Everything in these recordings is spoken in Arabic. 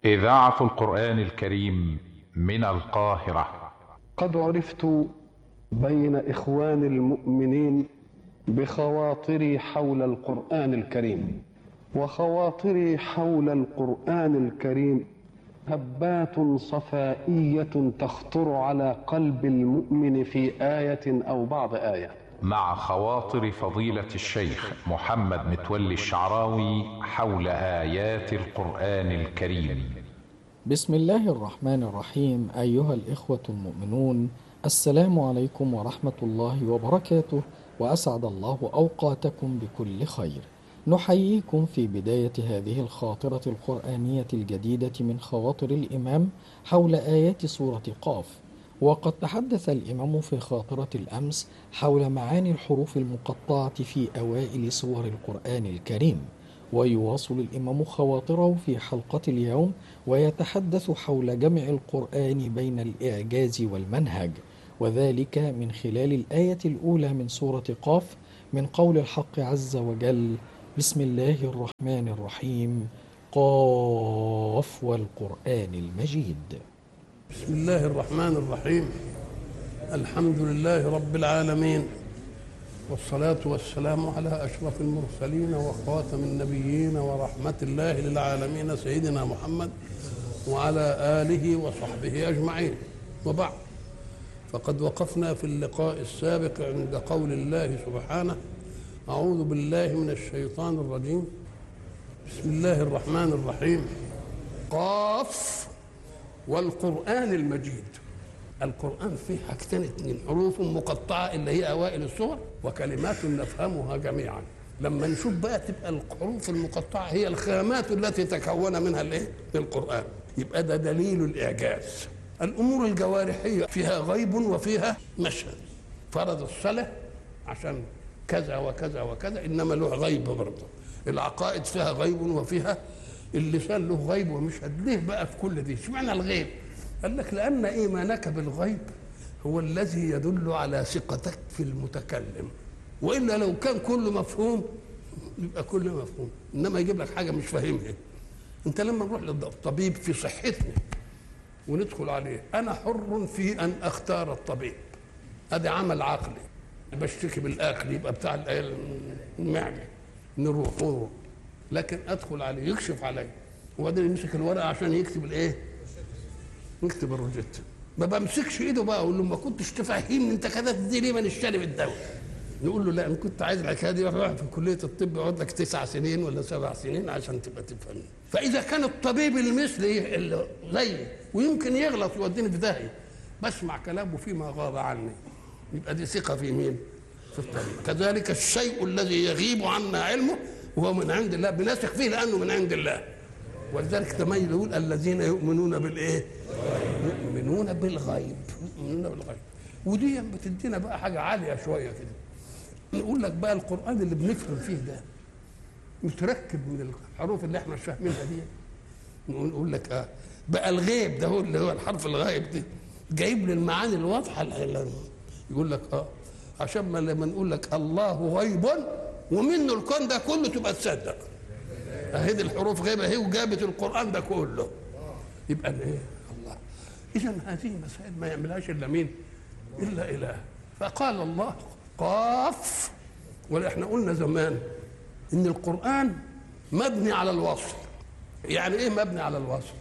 إذاعة القرآن الكريم من القاهرة. قد عرفت بين إخوان المؤمنين بخواطري حول القرآن الكريم، وخواطري حول القرآن الكريم هبات صفائية تخطر على قلب المؤمن في آية أو بعض آية، مع خواطر فضيلة الشيخ محمد متولي الشعراوي حول آيات القرآن الكريم. بسم الله الرحمن الرحيم. أيها الإخوة المؤمنون، السلام عليكم ورحمة الله وبركاته، وأسعد الله أوقاتكم بكل خير. نحييكم في بداية هذه الخاطرة القرآنية الجديدة من خواطر الإمام حول آيات سورة قاف. وقد تحدث الإمام في خاطرة الأمس حول معاني الحروف المقطعة في أوائل سور القرآن الكريم، ويواصل الإمام خواطره في حلقة اليوم ويتحدث حول جمع القرآن بين الإعجاز والمنهج، وذلك من خلال الآية الأولى من سورة قاف من قول الحق عز وجل: بسم الله الرحمن الرحيم، قاف والقرآن المجيد. بسم الله الرحمن الرحيم. الحمد لله رب العالمين، والصلاة والسلام على أشرف المرسلين وخاتم النبيين ورحمة الله للعالمين سيدنا محمد وعلى آله وصحبه أجمعين، وبعد. فقد وقفنا في اللقاء السابق عند قول الله سبحانه: أعوذ بالله من الشيطان الرجيم، بسم الله الرحمن الرحيم، قاف والقرآن المجيد. القرآن فيه حاجتين اتنين: حروف مقطعة اللي هي أوائل السور، وكلمات نفهمها جميعا. لما نشوف بقى تبقى الحروف المقطعة هي الخامات التي تكون منها الايه؟ القرآن. يبقى ده دليل الإعجاز. الأمور الجوارحية فيها غيب وفيها مشهد. فرض الصلاة عشان كذا وكذا وكذا، إنما له غيب برضه. العقائد فيها غيب وفيها اللسان له غيب ومشهد. ليه بقى في كل دي؟ اشمعنى الغيب؟ قال لك لأن إيمانك بالغيب هو الذي يدل على ثقتك في المتكلم، وإلا لو كان كله مفهوم يبقى كله مفهوم، إنما يجيب لك حاجة مش فاهمها. أنت لما نروح للطبيب في صحتنا وندخل عليه، أنا حر في أن أختار الطبيب، هذا عمل عقلي. بشتكي بالآكل يبقى بتاع المعدة، نروح. لكن أدخل عليه يكشف علي وبعدين يمسك الورقة عشان يكتب الإيه؟ نكتب الروجيت. ما بمسكش ايده بقى اقول له ما كنتش تفهمني انت كده تدي ليه من الشارب الدواء. نقول له لا، انا كنت عايز الحكايه دي اروح في كليه الطب يقعد لك 9 سنين ولا 7 سنين عشان تبقى تفهمني. فاذا كان الطبيب المثلي اللي زيي ويمكن يغلط ويوديني في داهيه، بسمع كلامه فيما غاب عني، يبقى دي ثقه في مين؟ في الطبيب. كذلك الشيء الذي يغيب عنا علمه وهو من عند الله بنثق فيه لانه من عند الله. ولذلك تميل يقول الذين يؤمنون بالايه؟ يؤمنون بالغيب. يؤمنون بالغيب. ودي بتدينا بقى حاجه عاليه شويه كده. نقول لك بقى القران اللي بنفهم فيه ده متركب من الحروف اللي احنا مش فاهمينها دي. نقول لك بقى الغيب ده هو اللي هو الحرف الغائب دي جايب لي المعاني الواضحه. يقول لك عشان ما لما نقول لك الله غيب ومنه الكون ده كله تبقى تصدق. هذه الحروف غيبه هي وجابت القران ده كله، يبقى ايه؟ الله. اذا هذه مسائل ما يعملهاش الا مين؟ الا اله. فقال الله قاف. واحنا قلنا زمان ان القران مبني على الوصل. يعني ايه مبني على الوصل؟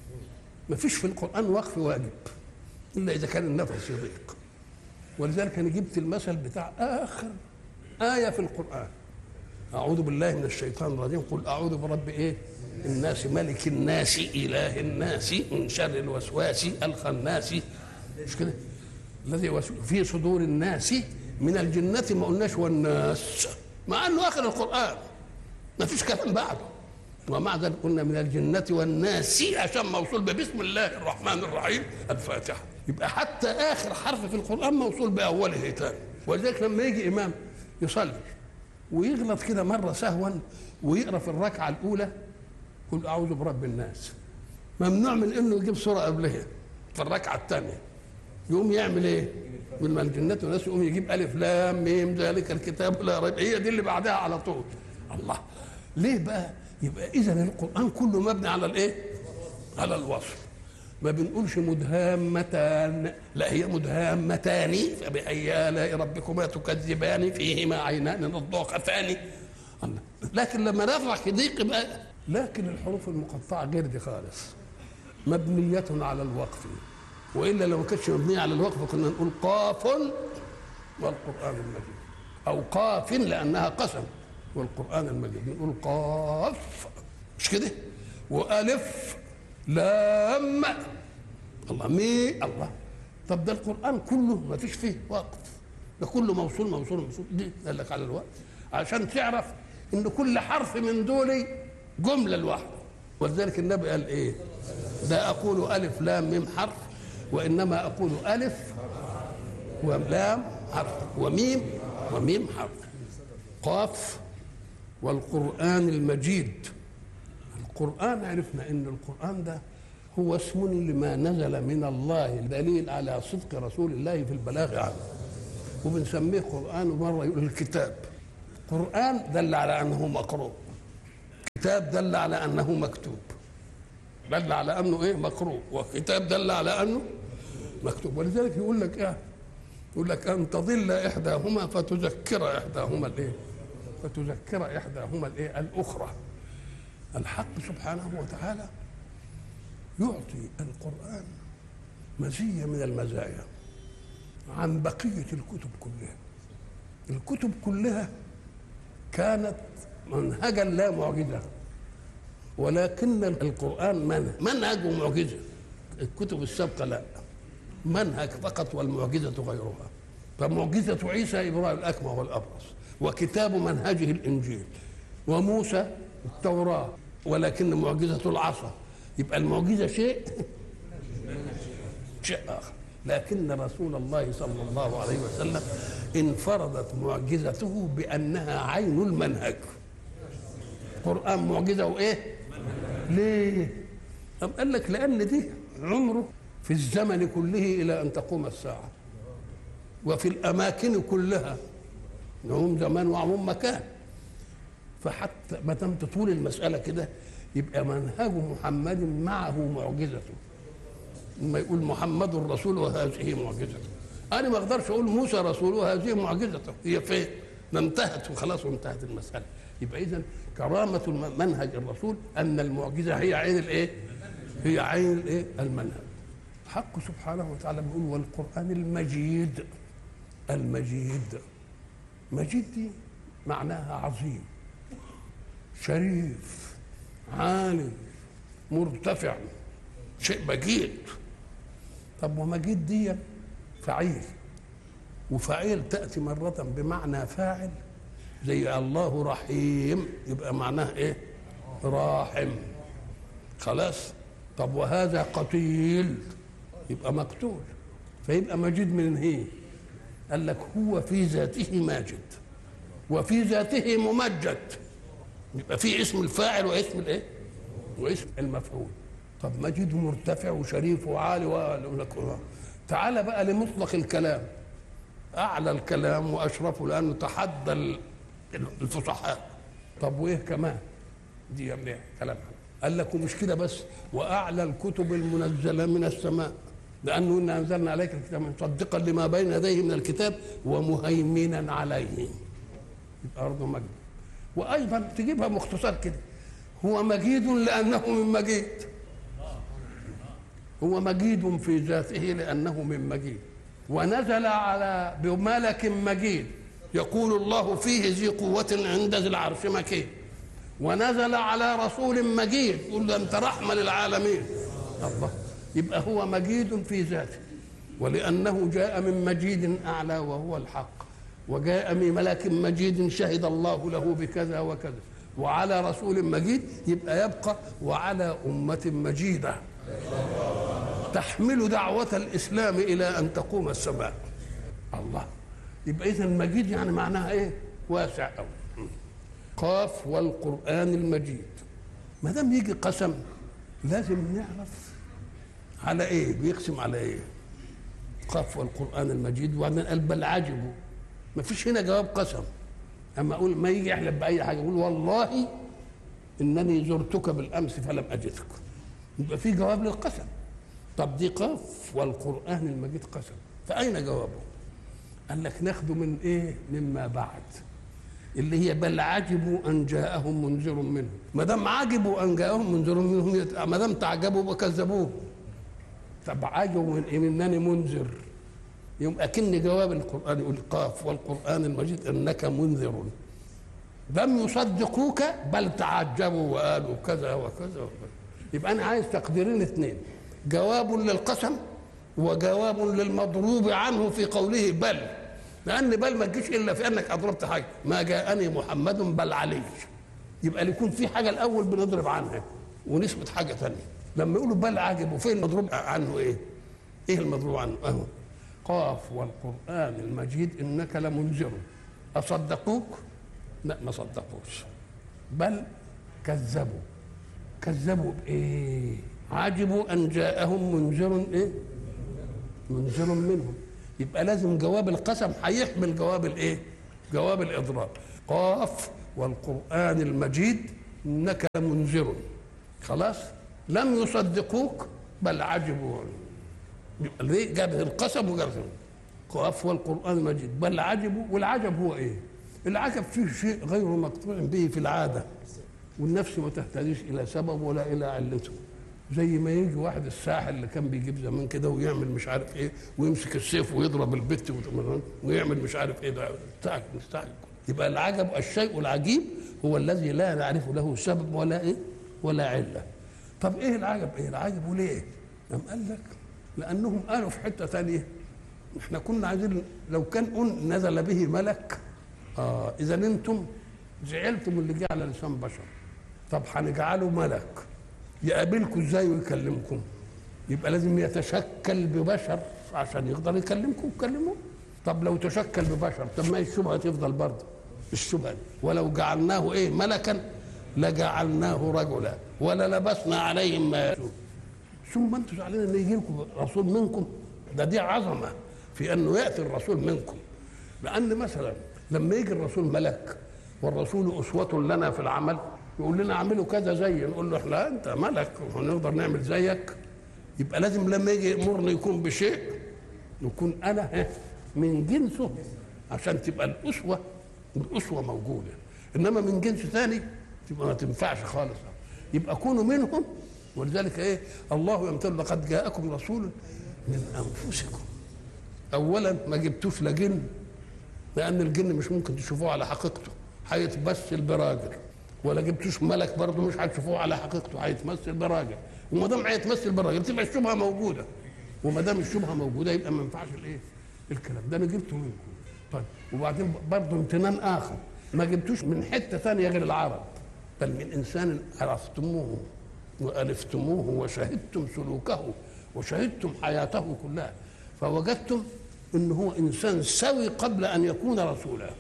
ما فيش في القران وقف واجب الا اذا كان النفس يضيق. ولذلك انا جبت المثل بتاع اخر ايه في القران: أعوذ بالله من الشيطان الرجيم، قل أعوذ برب إيه؟ الناس، ملك الناس، إله الناس، من شر الوسواس الخناس. مش كده؟ الذي في صدور الناس من الجنة. ما قلناش والناس، مع أنه آخر القرآن ما فيش كلام بعده، ومع ذلك قلنا من الجنة والناس عشان موصول ببسم الله الرحمن الرحيم الفاتحة. يبقى حتى آخر حرف في القرآن موصول بأوله تاني. ولذلك لما يجي إمام يصلي ويغلط كده مرة سهوا ويقرأ في الركعة الأولى قل أعوذ برب الناس، ممنوع من إنه يجيب سورة قبلها في الركعة الثانية. يقوم يعمل إيه؟ من الجنة والناس، يقوم يجيب ألف لام ميم ذلك الكتاب لا ريب، هي دي اللي بعدها على طول. الله، ليه بقى؟ يبقى إذا القرآن كله مبني على الإيه؟ على الوصل. ما بنقولش مدهامتان، لا هي مدهامتان. فبأي آلاء ربكما تكذبان فيهما عينان نضاختان. لكن لما نرفع كده بقى، لكن الحروف المقطعة غير دي خالص، مبنية على الوقف. وإلا لو ما كانتش مبنية على الوقف كنا نقول قاف والقرآن المجيد، أو قاف لأنها قسم والقرآن المجيد نقول قاف، مش كده؟ وألف لام الله الله. طب ده القرآن كله ما فيش فيه وقف، ده كله موصول موصول موصول. دي قال لك على الوقت عشان تعرف ان كل حرف من دول جمله لوحده. ولذلك النبي قال ايه؟ لا اقول الف لام ميم حرف، وانما اقول الف ولام حرف وميم حرف. قاف والقرآن المجيد. القرآن عرفنا ان القرآن ده هو اسم لما نزل من الله، دليل على صدق رسول الله في البلاغ عنه. وبنسميه قرآن، ومره يقول الكتاب. قرآن دل على انه مقروء، كتاب دل على انه مكتوب، دل على انه ايه؟ مقروء. وكتاب دل على انه مكتوب. ولذلك يقول لك ايه؟ يقول لك ان تضل احداهما فتذكر احداهما الايه؟ فتذكر احداهما الايه؟ الاخرى. الحق سبحانه وتعالى يعطي القرآن مزية من المزايا عن بقية الكتب كلها. الكتب كلها كانت منهجا لا معجزة، ولكن القرآن منهج ومعجزة. الكتب السابقة لا، منهج فقط والمعجزة غيرها. فمعجزة عيسى إبراء الأكمه والأبرص، وكتاب منهجه الإنجيل، وموسى التوراة، ولكن معجزة العصا. يبقى المعجزة شيء آخر. لكن رسول الله صلى الله عليه وسلم انفردت معجزته بأنها عين المنهج. القرآن معجزة وإيه؟ ليه؟ قال لك لأن دي عمره في الزمن كله إلى أن تقوم الساعة، وفي الأماكن كلها، عموم زمان وعموم مكان. فحتى ما دام تطول المسألة كده يبقى منهج محمد معه معجزته. لما يقول محمد رسول وهذه معجزته، انا ما اقدرش اقول موسى رسول وهذه معجزته. هي فين؟ ما انتهت وخلاص وانتهت المساله. يبقى اذا كرامه منهج الرسول ان المعجزه هي عين الايه؟ هي عين الايه؟ المنهج. حق سبحانه وتعالى بيقول والقران المجيد. المجيد، مجيد دي معناها عظيم، شريف، عالي، مرتفع، شيء مجيد. طب ومجيد دي فعيل، وفعيل تأتي مرة بمعنى فاعل، زي الله رحيم يبقى معناه ايه؟ راحم. خلاص. طب وهذا قتيل يبقى مقتول، فيبقى مجيد من هي؟ قال لك هو في ذاته ماجد وفي ذاته ممجد. يبقى في اسم الفاعل واسم الايه؟ واسم المفعول. طب مجيد مرتفع وشريف وعالي تعال بقى لمطلق الكلام، اعلى الكلام واشرفه لانه تحدى الفصحاء. طب وايه كمان؟ دي يعني كلام. قال لك ومش كده بس، واعلى الكتب المنزله من السماء، لانه انا انزلنا عليك الكتاب مصدقا لما بين يديه من الكتاب ومهيمنا عليه. يبقى برضه مجد. وايضا تجيبها مختصر كده، هو مجيد لانه من مجيد. هو مجيد في ذاته لانه من مجيد. ونزل على بملك مجيد يقول الله فيه ذي قوة عند ذي العرش مكين. ونزل على رسول مجيد يقول انت رحمة للعالمين. الله. يبقى هو مجيد في ذاته، ولانه جاء من مجيد اعلى وهو الحق، وجاء من ملك مجيد شهد الله له بكذا وكذا، وعلى رسول مجيد يبقى يبقى وعلى أمة مجيدة تحمل دعوة الإسلام إلى أن تقوم السماء. الله. يبقى إذن مجيد يعني معناها إيه؟ واسع أوي. قاف والقرآن المجيد. ما دام يجي قسم لازم نعرف على إيه بيقسم، على إيه. قاف والقرآن المجيد. وبعدين قال بل عجبوا. ما فيش هنا جواب قسم. اما اقول ما يجي يحلف باي حاجه يقول والله انني زرتك بالامس فلم اجدك، يبقى في جواب للقسم. طب دي قاف والقرآن المجيد قسم، فأين جوابه؟ قال لك ناخده من ايه؟ مما بعد، اللي هي بل عجبوا ان جاءهم منذر منهم. ما دام عجبوا ان جاءهم منذر منهم، ما دام تعجبوا وكذبوه. طب عجبوا من ايه؟ منني منذر. يوم اكن جواب القران يقول قاف والقران المجيد انك منذر. لم يصدقوك بل تعجبوا وقالوا كذا وكذا وكذا. يبقى انا عايز تقديرين اثنين، جواب للقسم وجواب للمضروب عنه في قوله بل. لان بل ما تجيش الا في انك اضربت حاجه، ما جاءني محمد بل علي. يبقى يكون في حاجه الاول بنضرب عنها ونثبت حاجه ثانيه. لما يقولوا بل عجب، وفين المضروب عنه ايه؟ ايه المضروب عنه؟ اهو قاف والقران المجيد انك لمنذر. اصدقوك؟ لا ما صدقوش، بل كذبوا. كذبوا بايه؟ عجبوا ان جاءهم منذر ايه؟ منذر منهم. يبقى لازم جواب القسم هيحمل جواب الايه؟ جواب الاضراب. قاف والقران المجيد انك لمنذر. خلاص؟ لم يصدقوك بل عجبوا. يبقى ليه جاب القسم وجاب قاف والقران المجيد بل عجبوا. والعجب هو ايه؟ العجب فيه شيء غير مقطوع به في العاده، والنفس ما تهتديش الى سبب ولا الى علته. زي ما يجي واحد الساحل اللي كان بيجيب زمان كده ويعمل مش عارف ايه، ويمسك السيف ويضرب البت ويعمل مش عارف ايه، ده مستعجب. يبقى العجب الشيء العجيب هو الذي لا نعرف له سبب ولا ايه ولا عله. طب ايه العجب؟ ايه العجب وليه؟ قال لك لانهم قالوا في حته ثانيه احنا كنا عايزين لو كان نزل به ملك، اذا انتم زعلتم اللي جه على لسان بشر، طب هنجعله ملك يقابلكم ازاي ويكلمكم؟ يبقى لازم يتشكل ببشر عشان يقدر يكلمكم ويكلموه. طب لو تشكل ببشر، طب ما الشبهه تفضل برضه الشبهه. ولو جعلناه ايه ملكا لجعلناه رجلا ولا لبسنا عليهم ما يلبسون. ثم انتم زعلانين ان يجي لكم رسول منكم؟ دي عظمه في انه ياتي الرسول منكم. لان مثلا لما يجي الرسول ملك والرسول اسوه لنا في العمل، يقول لنا اعملوا كذا زي، نقول له احنا انت ملك ونقدر نعمل زيك. يبقى لازم لما يجي يامرنا يكون بشيء يكون انا من جنسه عشان تبقى الاسوه موجوده. انما من جنس ثاني تبقى ما تنفعش خالص. يبقى كونوا منهم. ولذلك ايه الله يمتن لقد جاءكم رسول من انفسكم. اولا ما جبتوش لجن، لان الجن مش ممكن تشوفوه على حقيقته، هيتمثل براجل. ولا جبتوش ملك برضه مش هتشوفوه على حقيقته، هيتمثل براجل. وما دام هيتمثل براجل تبقى الشبهه موجوده، وما دام الشبهه موجوده يبقى ما ينفعش الايه؟ الكلام ده انا جبته منكم. طيب وبعدين برضه امتنان اخر، ما جبتوش من حته ثانيه غير العرب، بل من انسان عرفتموه والفتموه وشهدتم سلوكه وشهدتم حياته كلها، فوجدتم انه هو انسان سوي قبل ان يكون رسولا.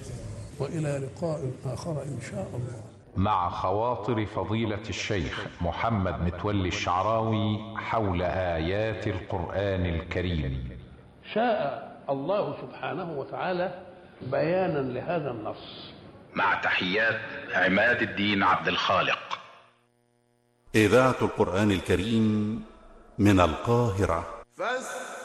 والى لقاء اخر ان شاء الله. مع خواطر فضيلة الشيخ محمد متولي الشعراوي حول آيات القرآن الكريم. شاء الله سبحانه وتعالى بيانا لهذا النص. مع تحيات عماد الدين عبد الخالق. إذاعة القرآن الكريم من القاهرة.